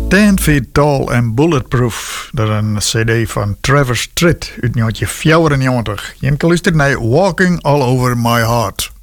10 Feet Tall en Bulletproof. Dat is een cd van Travis Tritt uit 1994. Je kan luisteren naar Walking All Over My Heart.